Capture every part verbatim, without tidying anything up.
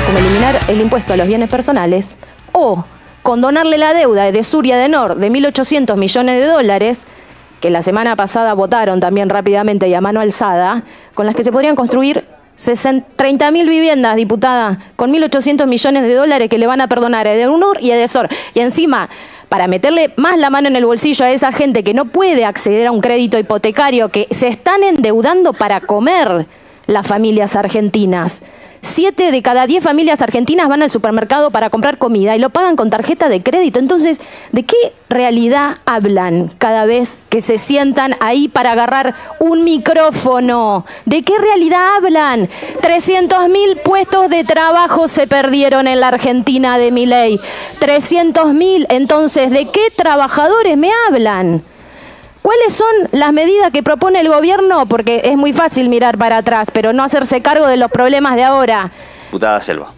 como eliminar el impuesto a los bienes personales o condonarle la deuda de Sur y Adenor de mil ochocientos millones de dólares, que la semana pasada votaron también rápidamente y a mano alzada, con las que se podrían construir treinta mil viviendas, diputada, con mil ochocientos millones de dólares que le van a perdonar a Edenur y a Edesor. Y encima, para meterle más la mano en el bolsillo a esa gente que no puede acceder a un crédito hipotecario, que se están endeudando para comer las familias argentinas. Siete de cada diez familias argentinas van al supermercado para comprar comida y lo pagan con tarjeta de crédito. Entonces, ¿de qué realidad hablan cada vez que se sientan ahí para agarrar un micrófono? ¿De qué realidad hablan? trescientos mil puestos de trabajo se perdieron en la Argentina de Milei. trescientos mil. Entonces, ¿de qué trabajadores me hablan? ¿Cuáles son las medidas que propone el gobierno? Porque es muy fácil mirar para atrás, pero no hacerse cargo de los problemas de ahora. Diputada Selva.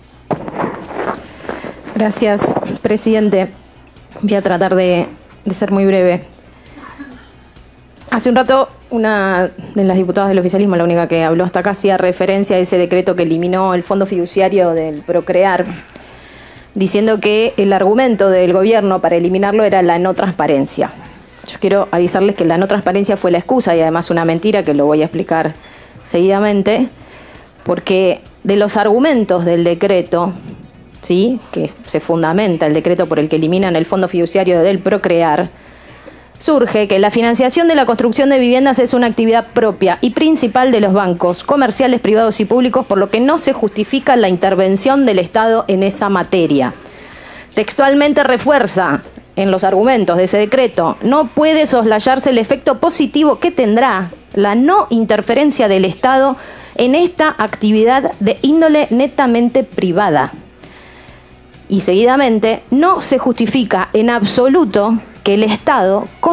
Gracias, presidente. Voy a tratar de, de ser muy breve. Hace un rato, una de las diputadas del oficialismo, la única que habló hasta acá, hacía referencia a ese decreto que eliminó el fondo fiduciario del Procrear, diciendo que el argumento del gobierno para eliminarlo era la no transparencia. Yo quiero avisarles que la no transparencia fue la excusa y además una mentira que lo voy a explicar seguidamente, porque de los argumentos del decreto, ¿sí?, que se fundamenta el decreto por el que eliminan el fondo fiduciario del Procrear, surge que la financiación de la construcción de viviendas es una actividad propia y principal de los bancos comerciales, privados y públicos, por lo que no se justifica la intervención del Estado en esa materia. Textualmente refuerza en los argumentos de ese decreto: no puede soslayarse el efecto positivo que tendrá la no interferencia del Estado en esta actividad de índole netamente privada. Y seguidamente, no se justifica en absoluto que el Estado